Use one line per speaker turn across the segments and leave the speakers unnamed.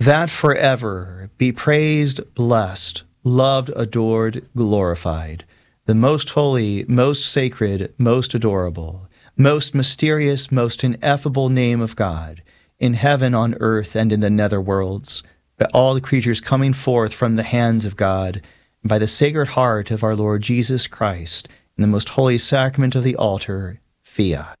that forever be praised, blessed, loved, adored, glorified, the most holy, most sacred, most adorable, most mysterious, most ineffable name of God, in heaven, on earth, and in the nether worlds, by all the creatures coming forth from the hands of God, and by the Sacred Heart of our Lord Jesus Christ, in the most holy sacrament of the altar, Fiat.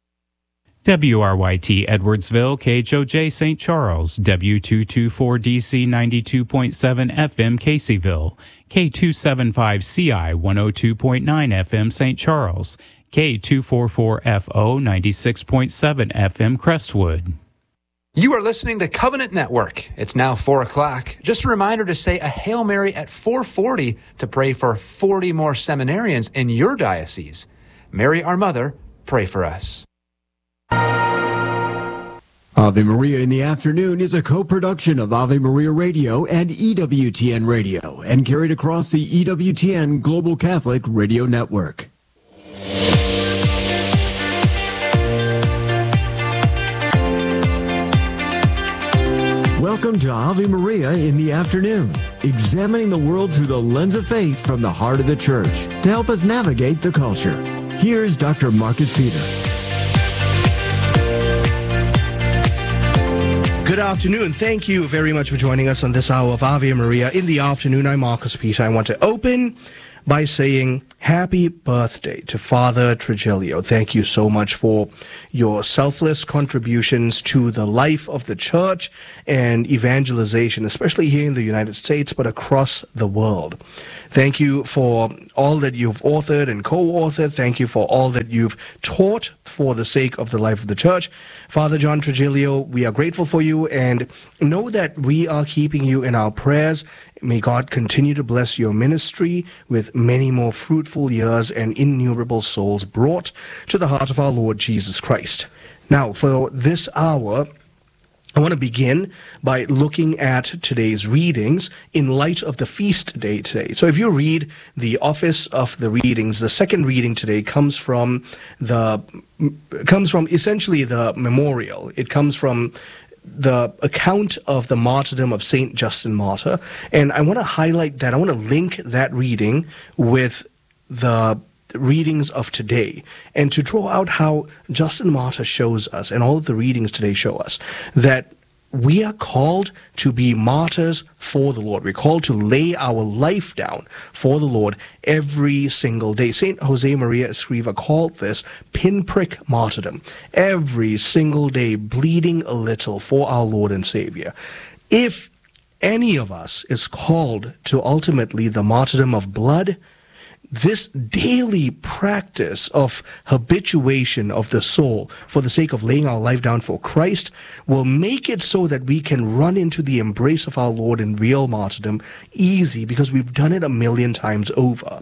WRYT Edwardsville, KHOJ St. Charles, W224DC 92.7 FM Caseyville, K275CI 102.9 FM St. Charles, K244FO 96.7 FM Crestwood.
You are listening to Covenant Network. It's now 4 o'clock. Just a reminder to say a Hail Mary at 4:40 to pray for 40 more seminarians in your diocese. Mary, our Mother, pray for us.
Ave Maria in the Afternoon is a co-production of Ave Maria Radio and EWTN Radio and carried across the EWTN Global Catholic Radio Network. Welcome to Ave Maria in the Afternoon, examining the world through the lens of faith from the heart of the Church to help us navigate the culture. Here's Dr. Marcus Peter.
Good afternoon. Thank you very much for joining us on this hour of Ave Maria in the Afternoon. I'm Marcus Peter. I want to open by saying happy birthday to Father Trigilio. Thank you so much for your selfless contributions to the life of the Church and evangelization, especially here in the United States, but across the world. Thank you for all that you've authored and co-authored. Thank you for all that you've taught for the sake of the life of the Church. Father John Trigilio, we are grateful for you and know that we are keeping you in our prayers. May God continue to bless your ministry with many more fruitful years and innumerable souls brought to the heart of our Lord Jesus Christ. Now, for this hour, I want to begin by looking at today's readings in light of the feast day today. So if you read the Office of the Readings, the second reading today comes from essentially the memorial. It comes from the account of the martyrdom of Saint Justin Martyr. And I want to highlight that. I want to link that reading with the readings of today and to draw out how Justin Martyr shows us, and all of the readings today show us, that we are called to be martyrs for the Lord. We're called to lay our life down for the Lord every single day. St. Jose Maria Escriva called this pinprick martyrdom. Every single day, bleeding a little for our Lord and Savior. If any of us is called to ultimately the martyrdom of blood, this daily practice of habituation of the soul for the sake of laying our life down for Christ will make it so that we can run into the embrace of our Lord in real martyrdom easy, because we've done it a million times over.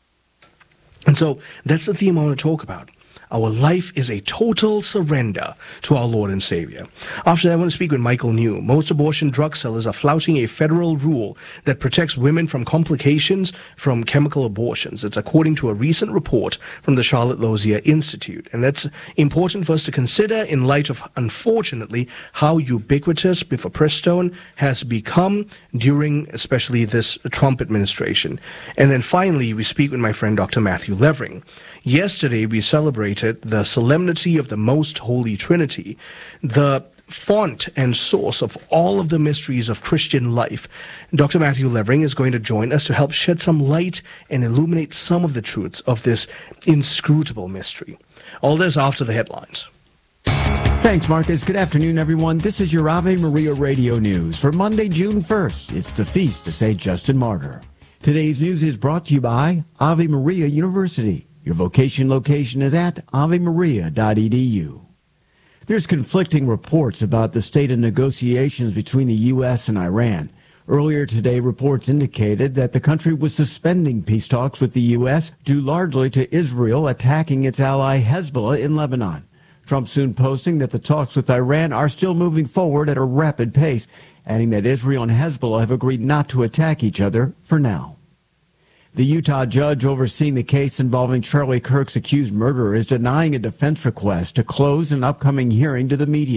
And so that's the theme I want to talk about. Our life is a total surrender to our Lord and Savior. After that, I want to speak with Michael New. Most abortion drug sellers are flouting a federal rule that protects women from complications from chemical abortions. It's according to a recent report from the Charlotte Lozier Institute. And that's important for us to consider in light of, unfortunately, how ubiquitous mifepristone has become during especially this Trump administration. And then finally, we speak with my friend Dr. Matthew Levering. Yesterday, we celebrated the solemnity of the Most Holy Trinity, the font and source of all of the mysteries of Christian life. Dr. Matthew Levering is going to join us to help shed some light and illuminate some of the truths of this inscrutable mystery. All this after the headlines.
Thanks, Marcus. Good afternoon, everyone. This is your Ave Maria Radio News for Monday, June 1st. It's the feast of St. Justin Martyr. Today's news is brought to you by Ave Maria University. Your vocation location is at avemaria.edu. There's conflicting reports about the state of negotiations between the U.S. and Iran. Earlier today, reports indicated that the country was suspending peace talks with the U.S. due largely to Israel attacking its ally Hezbollah in Lebanon. Trump soon posting that the talks with Iran are still moving forward at a rapid pace, adding that Israel and Hezbollah have agreed not to attack each other for now. The Utah judge overseeing the case involving Charlie Kirk's accused murderer is denying a defense request to close an upcoming hearing to the media.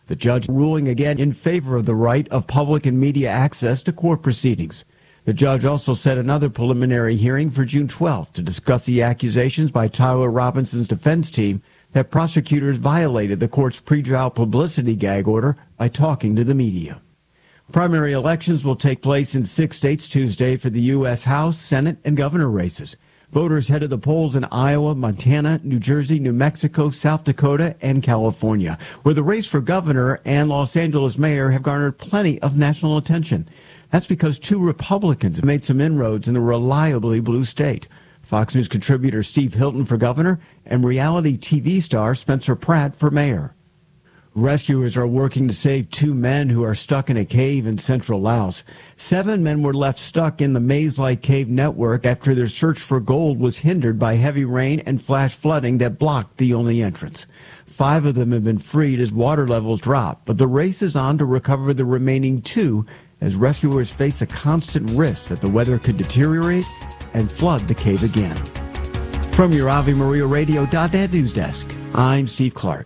The judge ruling again in favor of the right of public and media access to court proceedings. The judge also set another preliminary hearing for June 12th to discuss the accusations by Tyler Robinson's defense team that prosecutors violated the court's pretrial publicity gag order by talking to the media. Primary elections will take place in 6 states Tuesday for the U.S. House, Senate, and governor races. Voters head to the polls in Iowa, Montana, New Jersey, New Mexico, South Dakota, and California, where the race for governor and Los Angeles mayor have garnered plenty of national attention. That's because 2 Republicans have made some inroads in the reliably blue state. Fox News contributor Steve Hilton for governor and reality TV star Spencer Pratt for mayor. Rescuers are working to save 2 men who are stuck in a cave in central Laos. 7 men were left stuck in the maze-like cave network after their search for gold was hindered by heavy rain and flash flooding that blocked the only entrance. 5 of them have been freed as water levels drop, but the race is on to recover the remaining 2 as rescuers face a constant risk that the weather could deteriorate and flood the cave again. From your Ave Maria Radio.net news desk, I'm Steve Clark.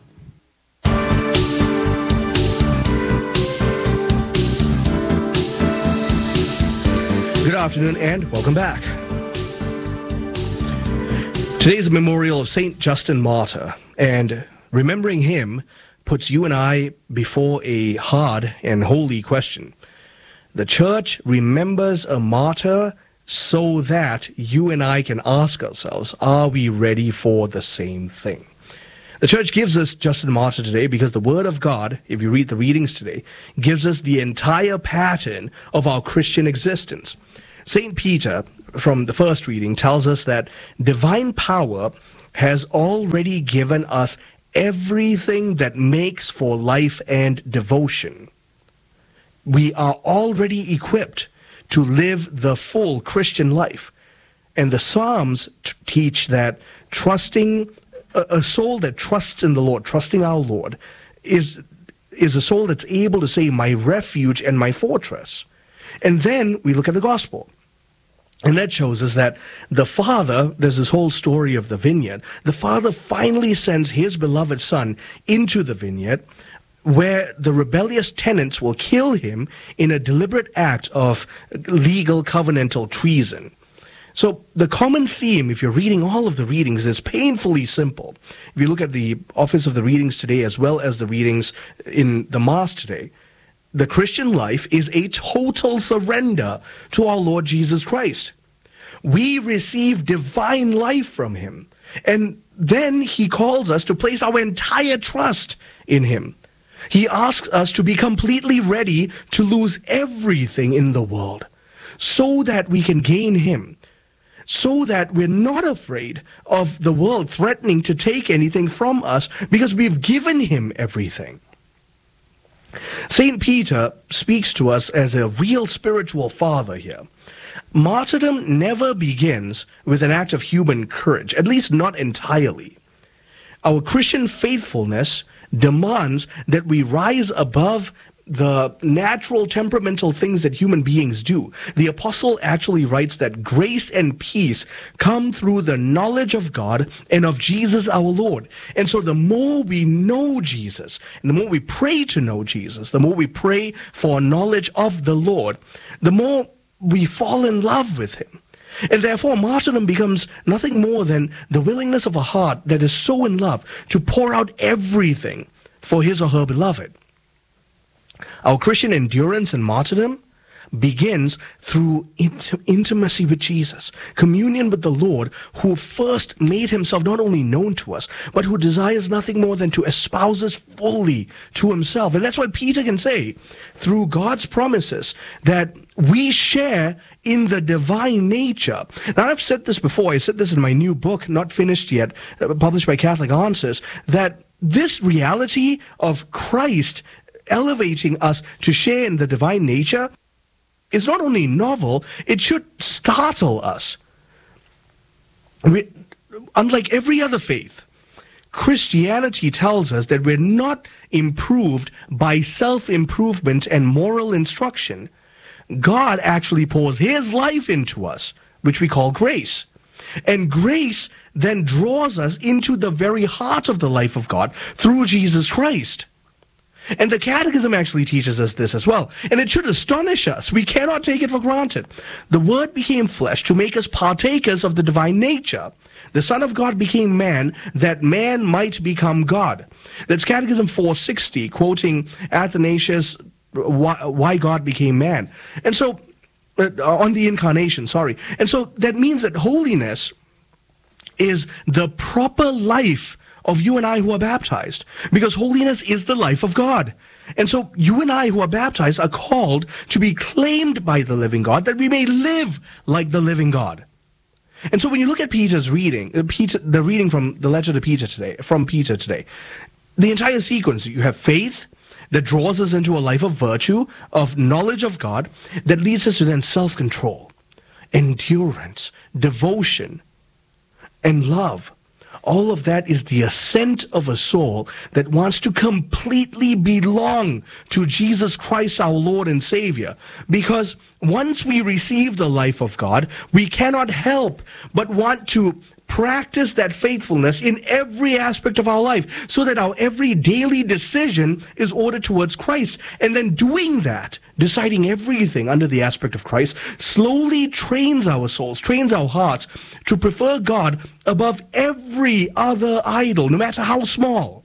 Good afternoon and welcome back. Today's a memorial of St. Justin Martyr, and remembering him puts you and I before a hard and holy question. The church remembers a martyr so that you and I can ask ourselves, are we ready for the same thing? The church gives us Justin Martyr today because the Word of God, if you read the readings today, gives us the entire pattern of our Christian existence. St. Peter, from the first reading, tells us that divine power has already given us everything that makes for life and devotion. We are already equipped to live the full Christian life. And the Psalms teach that trusting, a soul that trusts in the Lord, trusting our Lord, is a soul that's able to say, my refuge and my fortress. And then we look at the gospel. And that shows us that the Father, there's this whole story of the vineyard, the Father finally sends his beloved Son into the vineyard where the rebellious tenants will kill him in a deliberate act of legal covenantal treason. So the common theme, if you're reading all of the readings, is painfully simple. If you look at the Office of the Readings today as well as the readings in the Mass today, the Christian life is a total surrender to our Lord Jesus Christ. We receive divine life from him, and then he calls us to place our entire trust in him. He asks us to be completely ready to lose everything in the world so that we can gain him, so that we're not afraid of the world threatening to take anything from us because we've given him everything. St. Peter speaks to us as a real spiritual father here. Martyrdom never begins with an act of human courage, at least not entirely. Our Christian faithfulness demands that we rise above the natural temperamental things that human beings do. The apostle actually writes that grace and peace come through the knowledge of God and of Jesus our Lord. And so the more we know Jesus, and the more we pray to know Jesus, the more we pray for knowledge of the Lord, the more we fall in love with him. And therefore, martyrdom becomes nothing more than the willingness of a heart that is so in love to pour out everything for his or her beloved. Our Christian endurance in martyrdom begins through intimacy with Jesus, communion with the Lord, who first made himself not only known to us, but who desires nothing more than to espouse us fully to himself. And that's why Peter can say, through God's promises, that we share in the divine nature. Now, I've said this before. I said this in my new book, not finished yet, published by Catholic Answers, that this reality of Christ elevating us to share in the divine nature is not only novel, it should startle us. Unlike every other faith, Christianity tells us that we're not improved by self-improvement and moral instruction. God actually pours his life into us, which we call grace. And grace then draws us into the very heart of the life of God through Jesus Christ. And the Catechism actually teaches us this as well. And it should astonish us. We cannot take it for granted. The Word became flesh to make us partakers of the divine nature. The Son of God became man, that man might become God. That's Catechism 460, quoting Athanasius, why God became man. And so, on the incarnation, sorry. And so that means that holiness is the proper life of you and I who are baptized, because holiness is the life of God. And so you and I who are baptized are called to be claimed by the living God, that we may live like the living God. And so when you look at Peter's reading, the reading from the letter to Peter today, the entire sequence, you have faith that draws us into a life of virtue, of knowledge of God, that leads us to then self-control, endurance, devotion, and love. All of that is the ascent of a soul that wants to completely belong to Jesus Christ, our Lord and Savior. Because once we receive the life of God, we cannot help but want to practice that faithfulness in every aspect of our life, so that our every daily decision is ordered towards Christ. And then doing that, deciding everything under the aspect of Christ, slowly trains our souls, trains our hearts to prefer God above every other idol, no matter how small.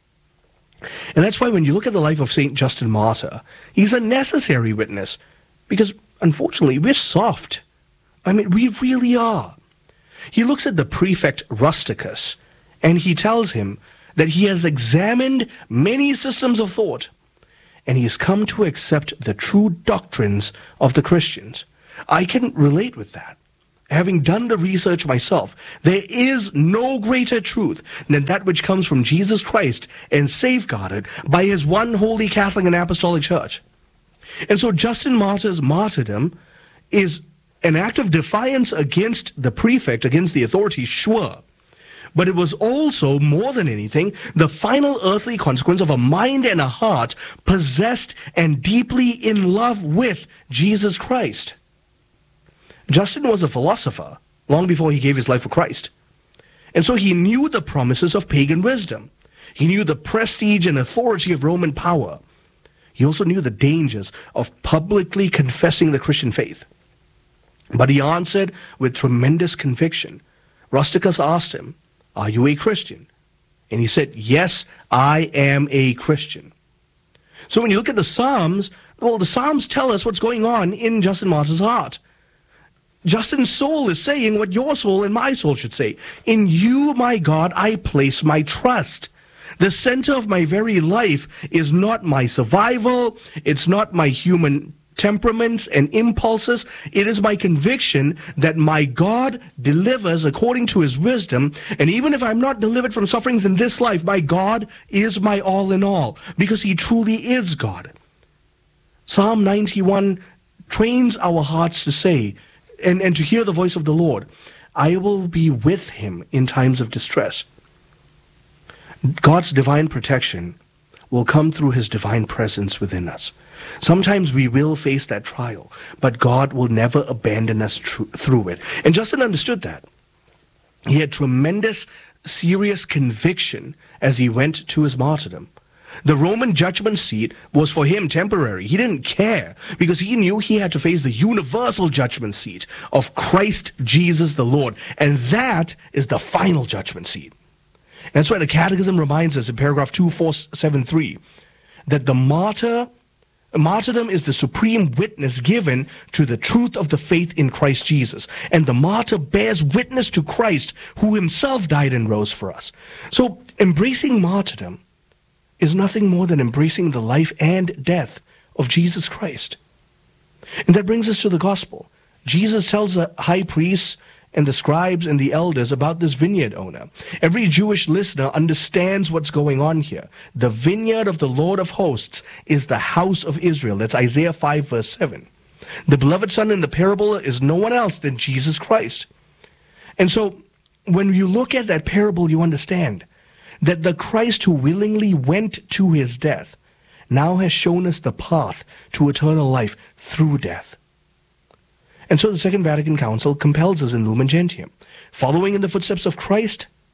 And that's why when you look at the life of St. Justin Martyr, he's a necessary witness, because unfortunately we're soft. I mean, we really are. He looks at the prefect Rusticus, and he tells him that he has examined many systems of thought, and he has come to accept the true doctrines of the Christians. I can relate with that. Having done the research myself, there is no greater truth than that which comes from Jesus Christ and safeguarded by his one holy Catholic and Apostolic Church. And so Justin Martyr's martyrdom is an act of defiance against the prefect, against the authorities, sure. But it was also, more than anything, the final earthly consequence of a mind and a heart possessed and deeply in love with Jesus Christ. Justin was a philosopher long before he gave his life for Christ. And so he knew the promises of pagan wisdom. He knew the prestige and authority of Roman power. He also knew the dangers of publicly confessing the Christian faith. But he answered with tremendous conviction. Rusticus asked him, "Are you a Christian?" And he said, "Yes, I am a Christian." So when you look at the Psalms, well, the Psalms tell us what's going on in Justin Martyr's heart. Justin's soul is saying what your soul and my soul should say. In you, my God, I place my trust. The center of my very life is not my survival. It's not my human temperaments and impulses. It is my conviction that my God delivers according to his wisdom. And even if I'm not delivered from sufferings in this life, my God is my all in all, because he truly is God. Psalm 91 trains our hearts to say, and to hear the voice of the Lord, I will be with him in times of distress. God's divine protection will come through his divine presence within us. Sometimes we will face that trial, but God will never abandon us through it. And Justin understood that. He had tremendous, serious conviction as he went to his martyrdom. The Roman judgment seat was for him temporary. He didn't care, because he knew he had to face the universal judgment seat of Christ Jesus the Lord. And that is the final judgment seat. And that's why the Catechism reminds us in paragraph 2473 that the martyrdom is the supreme witness given to the truth of the faith in Christ Jesus. And the martyr bears witness to Christ, who himself died and rose for us. So embracing martyrdom is nothing more than embracing the life and death of Jesus Christ. And that brings us to the gospel. Jesus tells the high priests and the scribes and the elders about this vineyard owner. Every Jewish listener understands what's going on here. The vineyard of the Lord of hosts is the house of Israel. That's Isaiah 5 verse 7. The beloved son in the parable is no one else than Jesus Christ. And so when you look at that parable, you understand that the Christ who willingly went to his death now has shown us the path to eternal life through death. And so the Second Vatican Council compels us in Lumen Gentium. Following in the footsteps of Christ,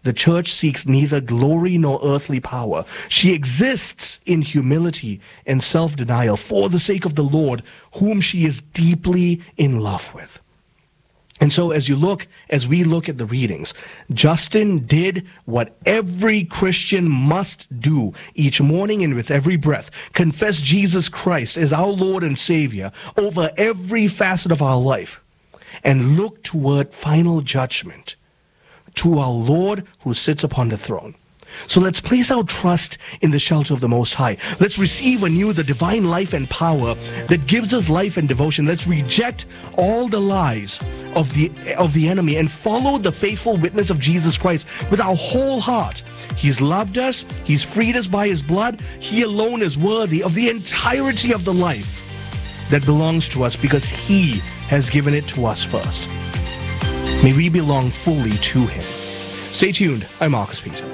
the church seeks neither glory nor earthly power. She exists in humility and self-denial for the sake of the Lord, whom she is deeply in love with. And so as we look at the readings, Justin did what every Christian must do each morning and with every breath: confess Jesus Christ as our Lord and Savior over every facet of our life, and look toward final judgment to our Lord who sits upon the throne. So let's place our trust in the shelter of the Most High. Let's receive anew the divine life and power that gives us life and devotion. Let's reject all the lies of the enemy and follow the faithful witness of Jesus Christ with our whole heart. He's loved us. He's freed us by his blood. He alone is worthy of the entirety of the life that belongs to us because he has given it to us first. May we belong fully to him. Stay tuned. I'm Marcus Peter.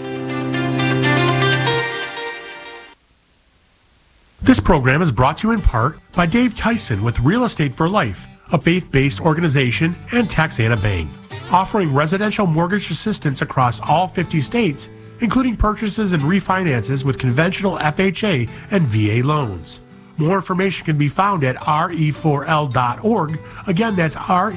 This program is brought to you in part by Dave Tyson with Real Estate for Life, a faith-based organization, and Taxana Bank, offering residential mortgage assistance across all 50 states, including purchases and refinances with conventional FHA and VA loans. More information can be found at re4l.org. Again, that's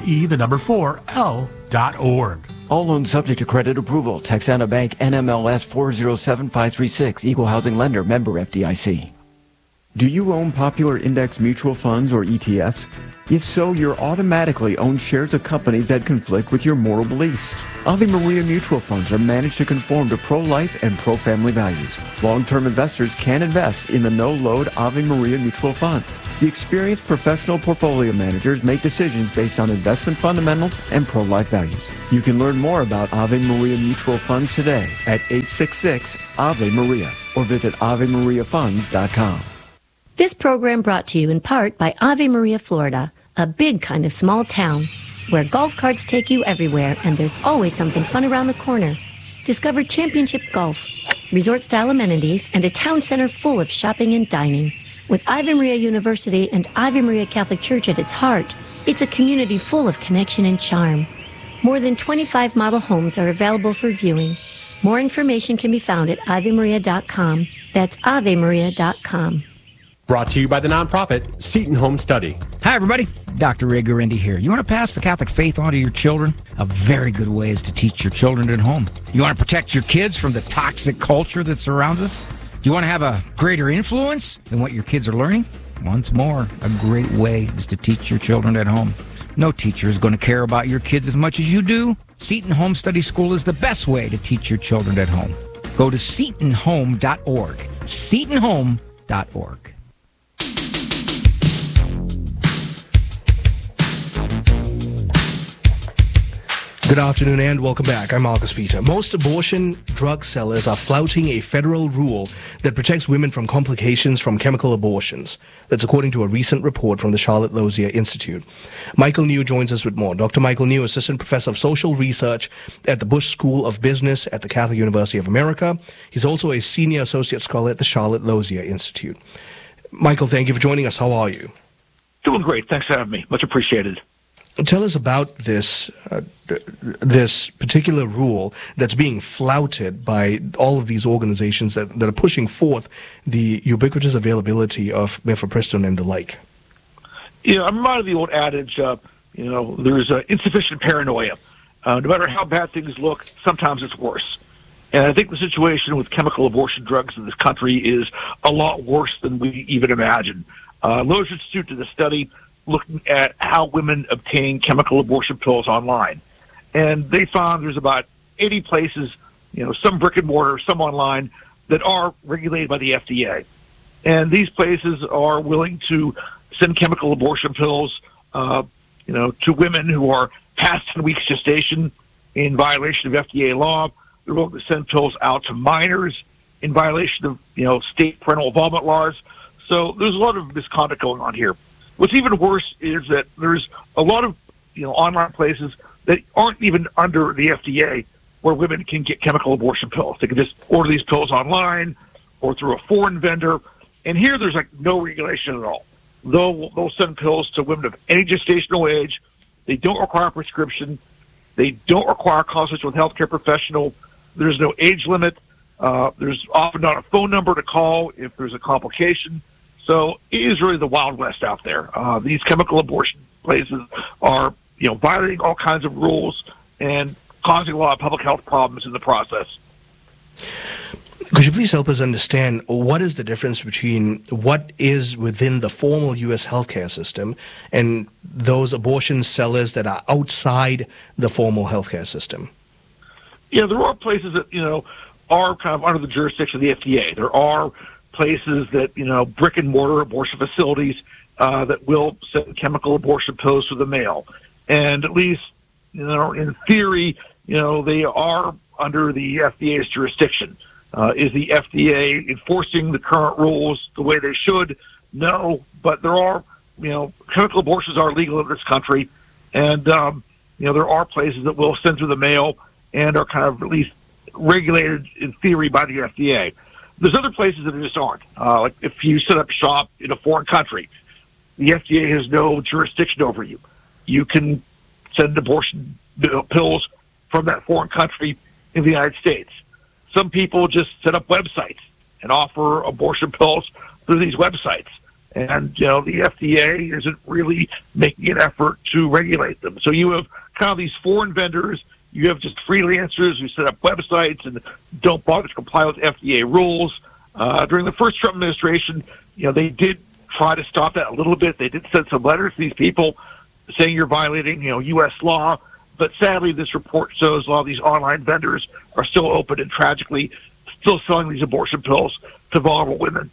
re4l.org.
All loans subject to credit approval. Texana Bank, NMLS 407536, Equal Housing Lender, member FDIC. Do you own popular index mutual funds or ETFs? If so, you're automatically own shares of companies that conflict with your moral beliefs. Ave Maria mutual funds are managed to conform to pro-life and pro-family values. Long-term investors can invest in the no-load Ave Maria mutual funds. The experienced professional portfolio managers make decisions based on investment fundamentals and pro-life values. You can learn more about Ave Maria mutual funds today at 866-AVE-MARIA or visit AveMariaFunds.com.
This program brought to you in part by Ave Maria, Florida, a big kind of small town where golf carts take you everywhere and there's always something fun around the corner. Discover championship golf, resort-style amenities, and a town center full of shopping and dining. With Ave Maria University and Ave Maria Catholic Church at its heart, it's a community full of connection and charm. More than 25 model homes are available for viewing. More information can be found at AveMaria.com. That's AveMaria.com.
Brought to you by the nonprofit Seton Home Study.
Hi, everybody. Dr. Ray Gurendi here. You want to pass the Catholic faith on to your children? A very good way is to teach your children at home. You want to protect your kids from the toxic culture that surrounds us? Do you want to have a greater influence than what your kids are learning? Once more, a great way is to teach your children at home. No teacher is going to care about your kids as much as you do. Seton Home Study School is the best way to teach your children at home. Go to setonhome.org. setonhome.org.
Good afternoon and welcome back. I'm Marcus Peter. Most abortion drug sellers are flouting a federal rule that protects women from complications from chemical abortions. That's according to a recent report from the Charlotte Lozier Institute. Michael New joins us with more. Dr. Michael New, Assistant Professor of Social Research at the Bush School of Business at the Catholic University of America. He's also a Senior Associate Scholar at the Charlotte Lozier Institute. Michael, thank you for joining us. How are you?
Doing great. Thanks for having me. Much appreciated.
Tell us about this particular rule that's being flouted by all of these organizations that are pushing forth the ubiquitous availability of mifepristone and the like.
I'm reminded of the old adage, there's insufficient paranoia. No matter how bad things look, sometimes it's worse. And I think the situation with chemical abortion drugs in this country is a lot worse than we even imagine. Lozier Institute did a study looking at how women obtain chemical abortion pills online. And they found there's about 80 places, some brick and mortar, some online, that are regulated by the FDA. And these places are willing to send chemical abortion pills, to women who are past 10 weeks gestation in violation of FDA law. They're willing to send pills out to minors in violation of, state parental involvement laws. So there's a lot of misconduct going on here. What's even worse is that there's a lot of online places that aren't even under the FDA where women can get chemical abortion pills. They can just order these pills online or through a foreign vendor. And here there's no regulation at all. They'll send pills to women of any gestational age. They don't require prescription. They don't require consultation with a healthcare professional. There's no age limit. There's often not a phone number to call if there's a complication. So it is really the Wild West out there. These chemical abortion places are, violating all kinds of rules and causing a lot of public health problems in the process.
Could you please help us understand what is the difference between what is within the formal U.S. healthcare system and those abortion sellers that are outside the formal healthcare system?
Yeah, there are places that, are kind of under the jurisdiction of the FDA. There are places that, brick and mortar abortion facilities that will send chemical abortion pills to the mail. And at least, in theory, they are under the FDA's jurisdiction. Is the FDA enforcing the current rules the way they should? No, but there are, chemical abortions are legal in this country, and, there are places that will send through the mail and are kind of at least regulated in theory by the FDA. There's other places that just aren't. Like if you set up shop in a foreign country, the FDA has no jurisdiction over you. You can send abortion pills from that foreign country in the United States. Some people just set up websites and offer abortion pills through these websites. And, the FDA isn't really making an effort to regulate them. So you have kind of these foreign vendors. You have just freelancers who set up websites and don't bother to comply with FDA rules. During the first Trump administration, they did try to stop that a little bit. They did send some letters to these people saying you're violating, U.S. law. But sadly, this report shows a lot of these online vendors are still open and tragically still selling these abortion pills to vulnerable women.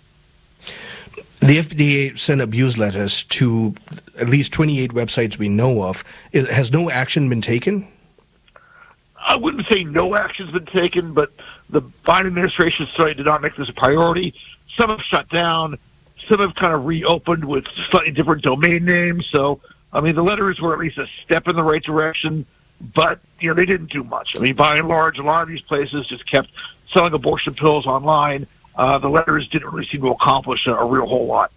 The FDA sent abuse letters to at least 28 websites we know of. Has no action been taken?
I wouldn't say no action's been taken, but the Biden administration certainly did not make this a priority. Some have shut down. Some have kind of reopened with slightly different domain names. So, the letters were at least a step in the right direction, but, they didn't do much. By and large, a lot of these places just kept selling abortion pills online. The letters didn't really seem to accomplish a real whole lot.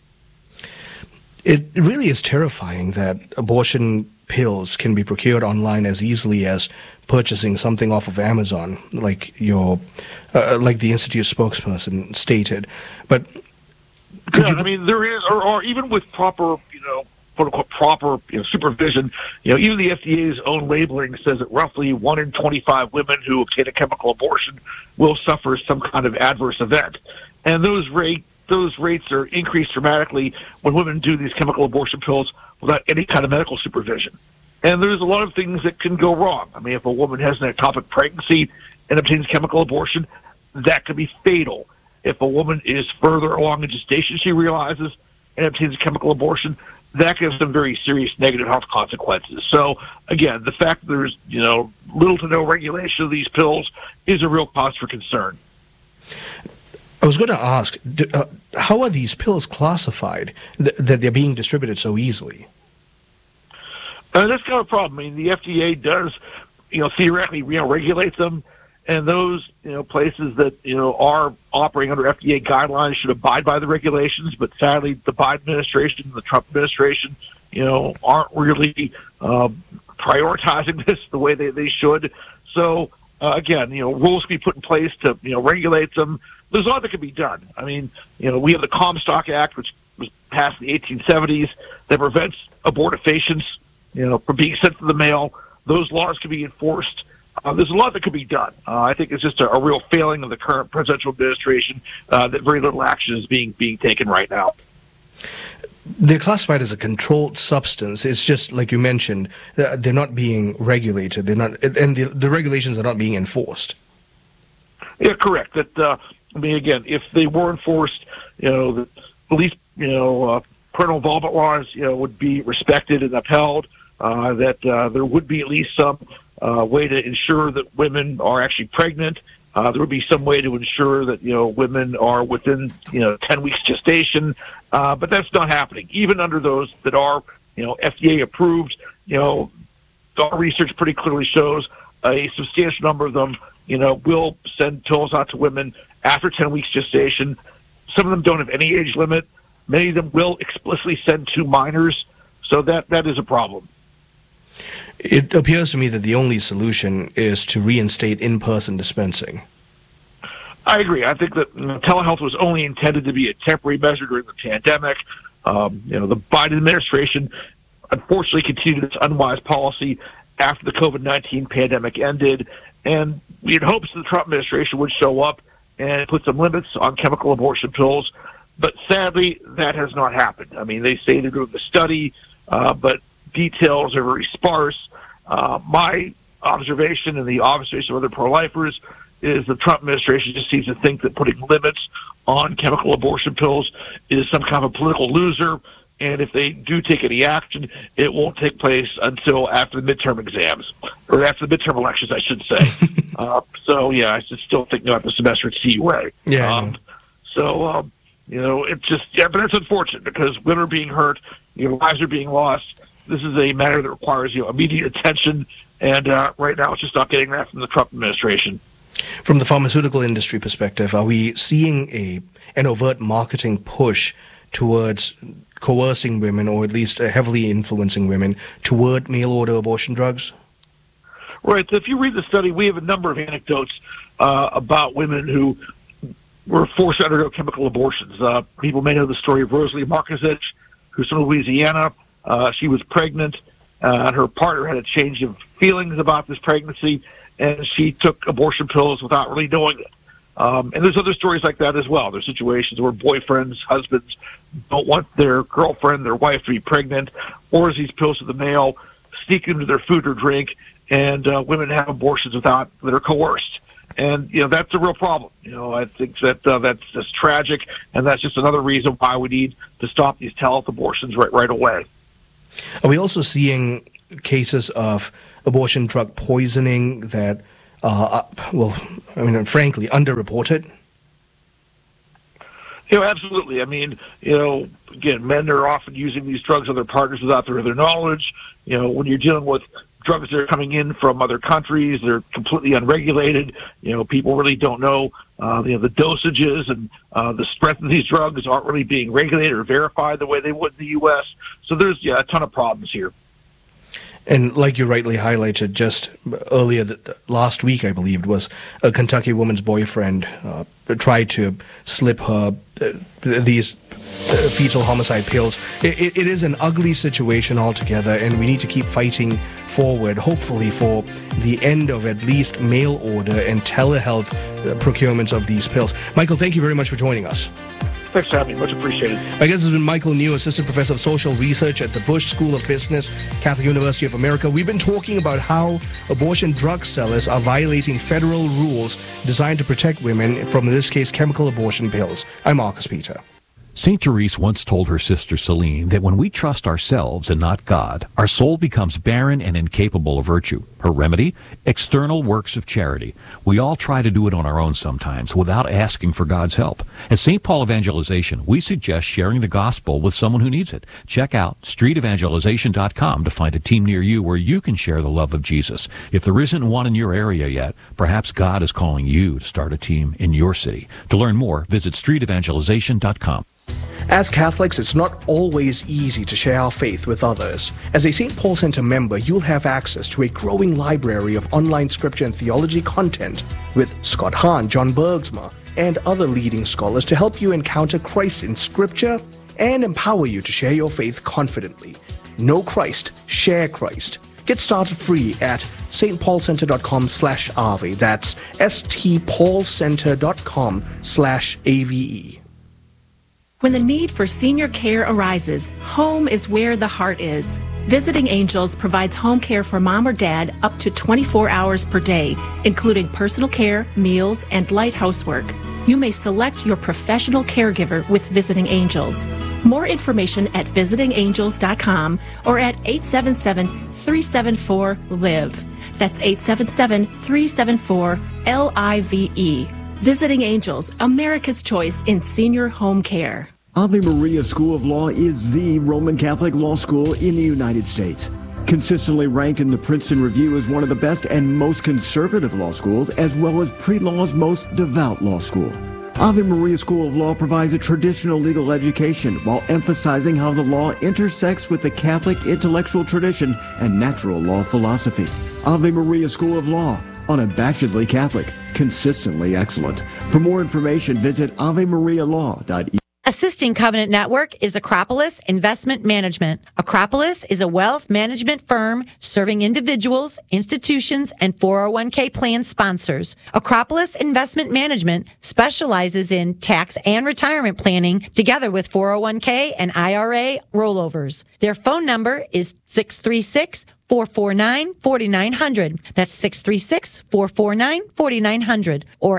It really is terrifying that abortion pills can be procured online as easily as purchasing something off of Amazon, like like the Institute spokesperson stated. But there is, or even with proper, quote unquote proper supervision, even the FDA's own labeling says that roughly 1 in 25 women who obtain a chemical abortion will suffer some kind of adverse event, and those rates are increased dramatically when women do these chemical abortion pills without any kind of medical supervision. And there's a lot of things that can go wrong. If a woman has an ectopic pregnancy and obtains chemical abortion, that could be fatal. If a woman is further along in gestation, she realizes, and obtains a chemical abortion, that can have some very serious negative health consequences. So, again, the fact that there's, little to no regulation of these pills is a real cause for concern. I was going to ask, how are these pills classified that they're being distributed so easily?
That's kind of a problem. The FDA does, theoretically, regulate them, and those, places that, are operating under FDA guidelines should abide by the regulations. But sadly, the Biden administration and the Trump administration, aren't really prioritizing this the way they should. So, again, rules can be put in place to, regulate them. There's a lot that can be done. We have the Comstock Act, which was passed in the 1870s, that prevents abortifacients, from being sent to the mail. Those laws can be enforced. There's a lot that could be done. I think it's just a real failing of the current presidential administration that very little action is being taken right now.
They're classified as a controlled substance. It's just like you mentioned, they're not being regulated. They're not, and the regulations are not being enforced.
Yeah, correct. That again, if they were enforced, at least parental involvement laws, would be respected and upheld. That there would be at least some way to ensure that women are actually pregnant. There would be some way to ensure that women are within 10 weeks gestation, but that's not happening. Even under those that are FDA approved, our research pretty clearly shows a substantial number of them will send pills out to women after 10 weeks gestation. Some of them don't have any age limit. Many of them will explicitly send to minors, so that is a problem.
It appears to me that the only solution is to reinstate in-person dispensing.
I agree. I think that telehealth was only intended to be a temporary measure during the pandemic. The Biden administration unfortunately continued its unwise policy after the COVID-19 pandemic ended, and we had hopes that the Trump administration would show up and put some limits on chemical abortion pills, but sadly, that has not happened. I mean, they say they're doing the study, but details are very sparse. My observation and the observation of other pro-lifers is the Trump administration just seems to think that putting limits on chemical abortion pills is some kind of a political loser, and if they do take any action, it won't take place until after the midterm exams, or after the midterm elections, I should say. I still think after the semester at CUA. It's just, but it's unfortunate because women are being hurt, lives are being lost. This is a matter that requires, immediate attention, and right now it's just not getting that from the Trump administration.
From the pharmaceutical industry perspective, are we seeing an overt marketing push towards coercing women, or at least heavily influencing women, toward mail-order abortion drugs?
Right. So if you read the study, we have a number of anecdotes about women who were forced to undergo chemical abortions. People may know the story of Rosalie Markozich, who's from Louisiana. She was pregnant, and her partner had a change of feelings about this pregnancy, and she took abortion pills without really knowing it. And there's other stories like that as well. There's situations where boyfriends, husbands don't want their girlfriend, their wife to be pregnant, orders these pills to the mail, sneak into their food or drink, and women have abortions that are coerced. And, that's a real problem. I think that that's just tragic, and that's just another reason why we need to stop these telehealth abortions right away.
Are we also seeing cases of abortion drug poisoning that frankly, underreported?
Absolutely. I mean, again, men are often using these drugs on their partners without their knowledge. When you're dealing with drugs that are coming in from other countries, they're completely unregulated. People really don't know, the dosages and the strength of these drugs aren't really being regulated or verified the way they would in the U.S. So there's a ton of problems here.
And like you rightly highlighted, just earlier last week, I believe it was, a Kentucky woman's boyfriend tried to slip her these fetal homicide pills. It is an ugly situation altogether, and we need to keep fighting forward, hopefully for the end of at least mail order and telehealth procurements of these pills. Michael, thank you very much for joining us.
Thanks for having me. Much appreciated. My
guest has been Michael New, Assistant Professor of Social Research at the Bush School of Business, Catholic University of America. We've been talking about how abortion drug sellers are violating federal rules designed to protect women from, in this case, chemical abortion pills. I'm Marcus Peter.
St. Therese once told her sister Celine that when we trust ourselves and not God, our soul becomes barren and incapable of virtue. Her remedy? External works of charity. We all try to do it on our own sometimes without asking for God's help. At St. Paul Evangelization, we suggest sharing the gospel with someone who needs it. Check out streetevangelization.com to find a team near you where you can share the love of Jesus. If there isn't one in your area yet, perhaps God is calling you to start a team in your city. To learn more, visit streetevangelization.com.
As Catholics, it's not always easy to share our faith with others. As a St. Paul Center member, you'll have access to a growing library of online scripture and theology content with Scott Hahn, John Bergsma, and other leading scholars to help you encounter Christ in Scripture and empower you to share your faith confidently. Know Christ, share Christ. Get started free at stpaulcenter.com/Ave. That's stpaulcenter.com/AVE.
When the need for senior care arises, home is where the heart is. Visiting Angels provides home care for mom or dad up to 24 hours per day, including personal care, meals, and light housework. You may select your professional caregiver with Visiting Angels. More information at visitingangels.com or at 877-374-LIVE. That's 877-374-LIVE. Visiting Angels, America's choice in senior home care.
Ave Maria School of Law is the Roman Catholic law school in the United States. Consistently ranked in the Princeton Review as one of the best and most conservative law schools, as well as pre-law's most devout law school. Ave Maria School of Law provides a traditional legal education while emphasizing how the law intersects with the Catholic intellectual tradition and natural law philosophy. Ave Maria School of Law, unabashedly Catholic, consistently excellent. For more information, visit avemarialaw.edu.
Assisting Covenant Network is Acropolis Investment Management. Acropolis is a wealth management firm serving individuals, institutions, and 401k plan sponsors. Acropolis Investment Management specializes in tax and retirement planning together with 401k and IRA rollovers. Their phone number is 636-449-4900. That's 636-449-4900 or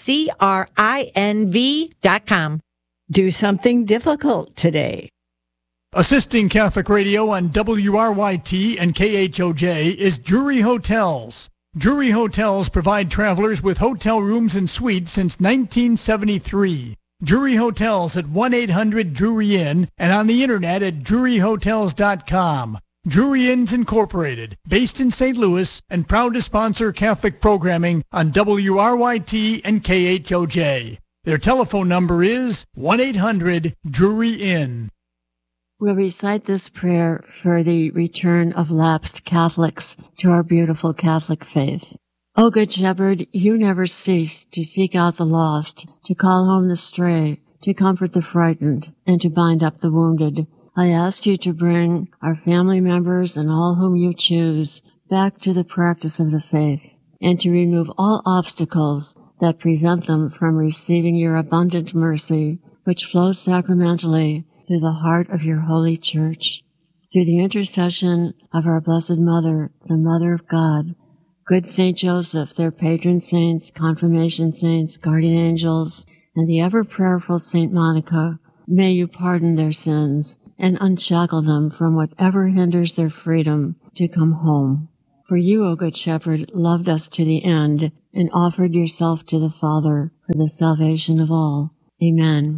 acrinv.com.
Do something difficult today.
Assisting Catholic Radio on WRYT and KHOJ is Drury Hotels. Drury Hotels provide travelers with hotel rooms and suites since 1973. Drury Hotels at 1-800-DRURY INN and on the internet at druryhotels.com. Drury Inns Incorporated, based in St. Louis and proud to sponsor Catholic programming on WRYT and KHOJ. Their telephone number is 1-800-DRURY-INN.
We'll recite this prayer for the return of lapsed Catholics to our beautiful Catholic faith. O Good Shepherd, you never cease to seek out the lost, to call home the stray, to comfort the frightened, and to bind up the wounded. I ask you to bring our family members and all whom you choose back to the practice of the faith, and to remove all obstacles that prevent them from receiving your abundant mercy, which flows sacramentally through the heart of your holy church. Through the intercession of our Blessed Mother, the Mother of God, good Saint Joseph, their patron saints, confirmation saints, guardian angels, and the ever-prayerful Saint Monica, may you pardon their sins and unshackle them from whatever hinders their freedom to come home. For you, O Good Shepherd, loved us to the end and offered yourself to the Father for the salvation of all. Amen.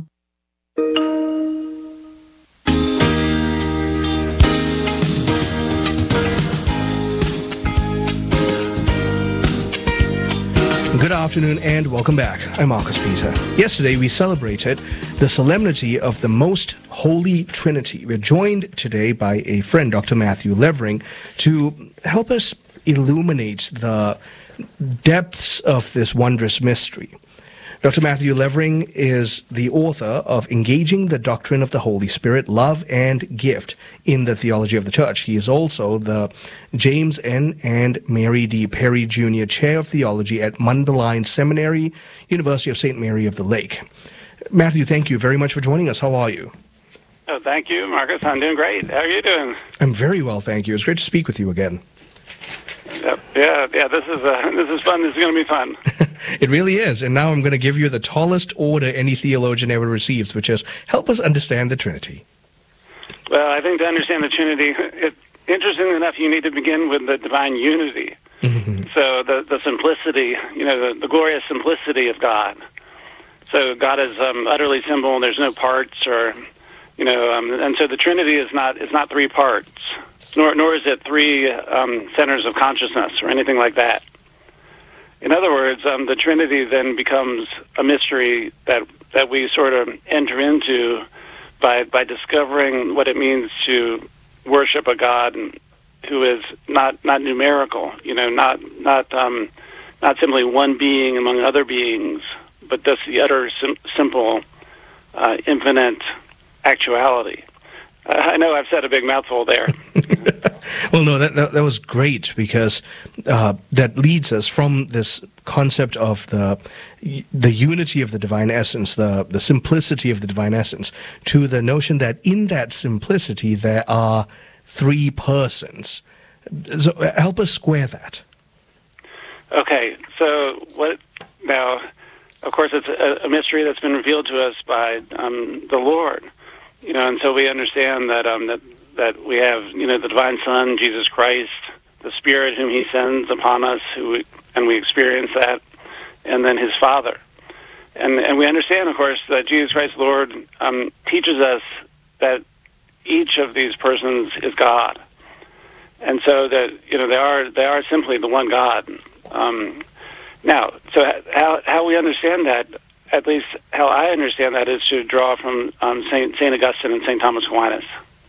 Good afternoon and welcome back. I'm Marcus Peter. Yesterday we celebrated the solemnity of the Most Holy Trinity. We're joined today by a friend, Dr. Matthew Levering, to help us illuminate the depths of this wondrous mystery. Dr. Matthew Levering is the author of Engaging the Doctrine of the Holy Spirit, Love and Gift in the Theology of the Church. He is also the James N. and Mary D. Perry Jr. Chair of Theology at Mundelein Seminary, University of St. Mary of the Lake. Matthew, thank you very much for joining us. How are you?
Oh, thank you, Marcus. I'm doing great. How are you doing?
I'm very well, thank you. It's great to speak with you again.
Yeah. This is fun. This is going to be fun.
It really is. And now I'm going to give you the tallest order any theologian ever receives, which is help us understand the Trinity.
Well, I think to understand the Trinity, interestingly enough, you need to begin with the divine unity. Mm-hmm. So the simplicity, the glorious simplicity of God. So God is utterly simple. There's no parts, and so the Trinity is not three parts. Nor is it three centers of consciousness or anything like that. In other words, the Trinity then becomes a mystery that we sort of enter into by discovering what it means to worship a God who is not numerical, not simply one being among other beings, but just the utter simple, infinite actuality. I know I've said a big mouthful there.
Well, no, that was great because that leads us from this concept of the unity of the divine essence, the simplicity of the divine essence, to the notion that in that simplicity there are three persons. So help us square that.
Okay, so what now? Of course, it's a mystery that's been revealed to us by the Lord. And so we understand that that we have, the divine Son, Jesus Christ, the Spirit whom He sends upon us, and we experience that, and then His Father, and we understand, of course, that Jesus Christ, Lord, teaches us that each of these persons is God, and so that they are simply the one God. Now, so how we understand that at least how I understand that, is to draw from Saint Augustine and Saint Thomas Aquinas.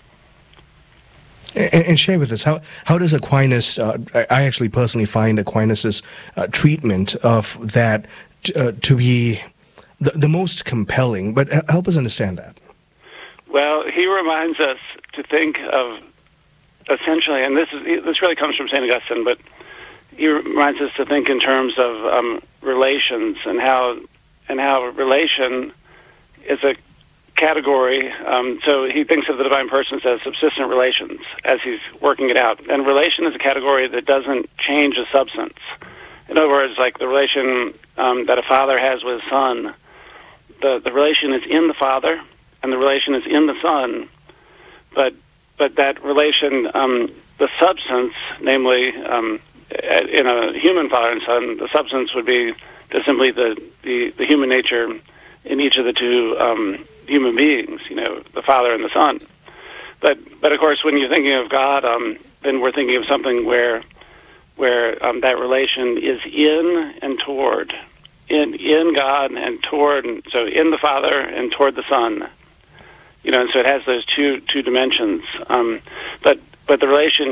And share with us, how does Aquinas, I actually personally find Aquinas' treatment of that to be the most compelling, but help us understand that.
Well, he reminds us to think of, essentially, and this really comes from St. Augustine, but he reminds us to think in terms of relations and how relation is a category. So he thinks of the divine persons as subsistent relations as he's working it out. And relation is a category that doesn't change a substance. In other words, like the relation that a father has with his son, the relation is in the father, and the relation is in the son, but that relation, the substance, namely in a human father and son, the substance would be just simply the human nature in each of the two human beings, the father and the son. But of course, when you're thinking of God, then we're thinking of something where that relation is in and toward. In God and toward, so in the Father and toward the Son, and so it has those two dimensions. But the relation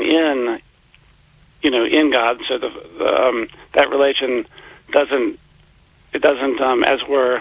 in God, so that relation doesn't as it were,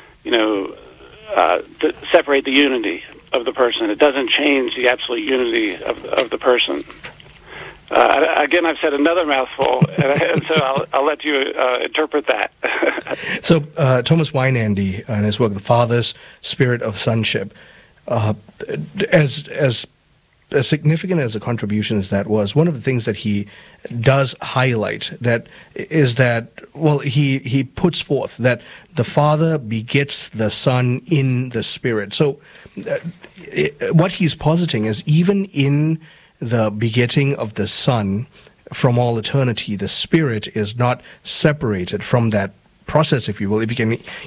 separate the unity of the person. It doesn't change the absolute unity of the person. Again, I've said another mouthful, and so I'll let you interpret that.
So, Thomas Weinandy, in his work, The Father's Spirit of Sonship, as significant as a contribution as that was, one of the things that he does highlight is that he puts forth that the Father begets the Son in the Spirit. So, what he's positing is even in the begetting of the Son from all eternity, the Spirit is not separated from that process, if you will. If you can